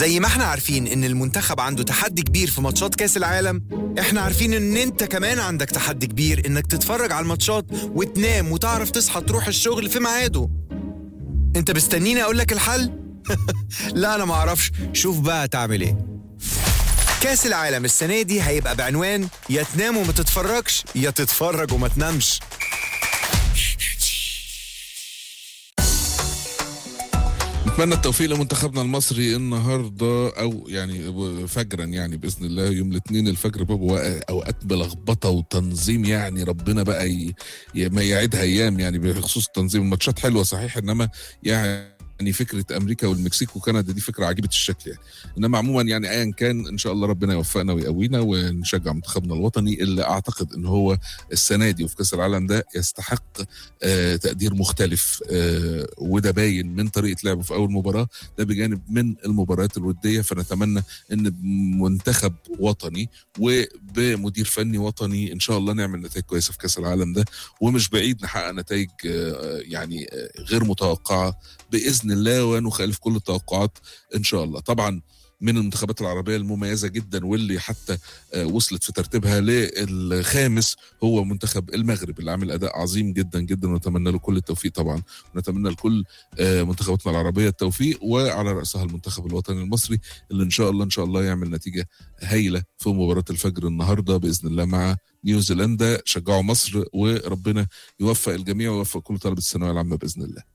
زي ما احنا عارفين ان المنتخب عنده تحدي كبير في ماتشات كاس العالم، احنا عارفين ان انت كمان عندك تحدي كبير انك تتفرج على الماتشات وتنام وتعرف تصحى تروح الشغل في ميعاده. انت مستنيني اقولك الحل؟ لا انا معرفش، شوف بقى تعمل ايه. كاس العالم السنة دي هيبقى بعنوان يا تنام وما تتفرجش يا تتفرج وما تنامش. نتمنى التوفيق لمنتخبنا المصري النهارده، او يعني فجرا يعني باذن الله يوم الاثنين الفجر بابا، اوقات بلخبطه وتنظيم يعني ربنا بقى ما يعيدها ايام يعني بخصوص تنظيم الماتشات. حلوه صحيح، انما يعني فكره امريكا والمكسيك وكندا دي فكره عجيبه الشكل يعني. انما عموما يعني ايا كان ان شاء الله ربنا يوفقنا ويقوينا ونشجع منتخبنا الوطني اللي اعتقد ان هو السنه دي وفي كاس العالم ده يستحق تقدير مختلف، وده باين من طريقه لعبه في اول مباراه، ده بجانب من المباريات الوديه. فنتمنى ان منتخب وطني وبمدير فني وطني ان شاء الله نعمل نتائج كويسه في كاس العالم ده، ومش بعيد نحقق نتائج يعني غير متوقعه باذن الله ونخالف كل التوقعات ان شاء الله. طبعا من المنتخبات العربيه المميزه جدا واللي حتى وصلت في ترتيبها للخامس هو منتخب المغرب اللي عامل اداء عظيم جدا جدا، ونتمنى له كل التوفيق طبعا، ونتمنى لكل منتخباتنا العربيه التوفيق، وعلى راسها المنتخب الوطني المصري اللي ان شاء الله يعمل نتيجه هايله في مباراه الفجر النهارده باذن الله مع نيوزيلندا. شجعوا مصر وربنا يوفق الجميع ويوفق كل طلبه الثانويه العامه باذن الله.